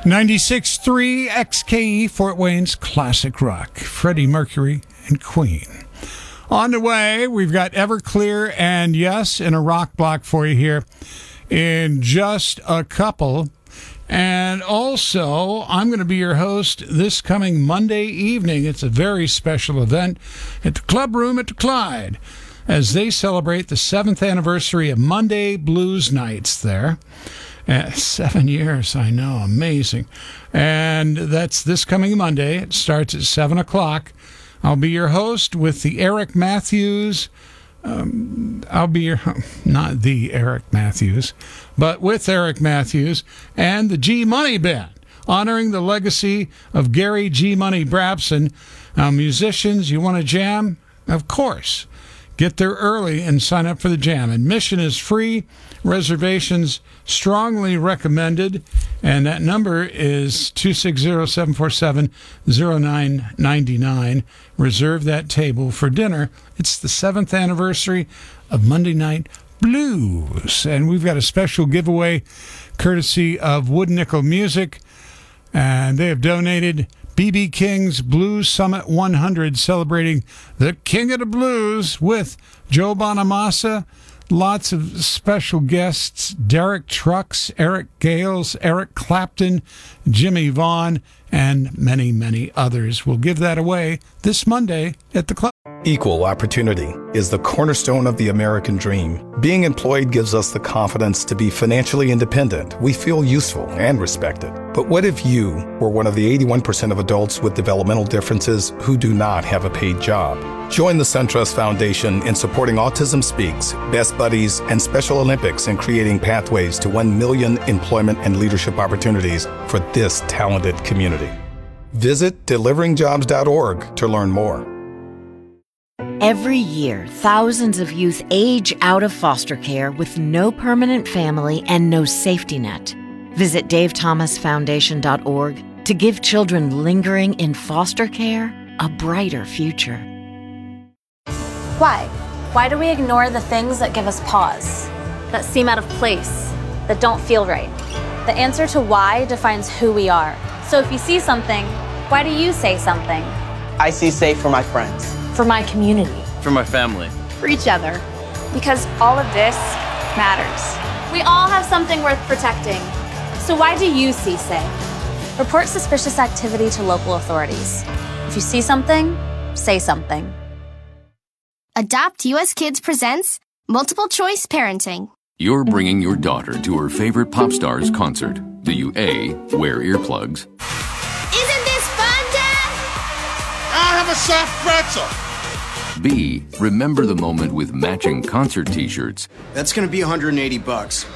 96.3 XKE Fort Wayne's classic rock, Freddie Mercury and Queen. On the way, we've got Everclear and Yes in a rock block for you here in just a couple. And also, I'm going to be your host this coming Monday evening. It's a very special event at the Club Room at the Clyde as they celebrate the 7th anniversary of Monday Blues Nights there. 7 years, I know, amazing. And that's this coming Monday. It starts at 7 o'clock. I'll be your host with the Eric Matthews. I'll be your, not the Eric Matthews, but with Eric Matthews and the G Money Band, honoring the legacy of Gary G Money Brabson. Musicians, you want to jam? Of course. Get there early and sign up for the jam. Admission is free. Reservations strongly recommended. And that number is 260-747-0999. Reserve that table for dinner. It's the 7th anniversary of Monday Night Blues. And we've got a special giveaway courtesy of Wood Nickel Music. And they have donated B.B. King's Blues Summit 100, celebrating the King of the Blues with Joe Bonamassa. Lots of special guests, Derek Trucks, Eric Gales, Eric Clapton, Jimmy Vaughn, and many, many others. We'll give that away this Monday at the club. Equal opportunity is the cornerstone of the American dream. Being employed gives us the confidence to be financially independent. We feel useful and respected. But what if you were one of the 81% of adults with developmental differences who do not have a paid job? Join the SunTrust Foundation in supporting Autism Speaks, Best Buddies, and Special Olympics in creating pathways to 1 million employment and leadership opportunities for this talented community. Visit deliveringjobs.org to learn more. Every year, thousands of youth age out of foster care with no permanent family and no safety net. Visit davethomasfoundation.org to give children lingering in foster care a brighter future. Why? Why do we ignore the things that give us pause, that seem out of place, that don't feel right? The answer to why defines who we are. So if you see something, why do you say something? I see safe for my friends. For my community. For my family. For each other. Because all of this matters. We all have something worth protecting. So why do you see safe? Report suspicious activity to local authorities. If you see something, say something. Adopt US Kids presents Multiple Choice Parenting. You're bringing your daughter to her favorite pop star's concert. Do you A, wear earplugs? Isn't this fun, Dad? I'll have a soft pretzel. B, remember the moment with matching concert t-shirts? That's gonna be $180.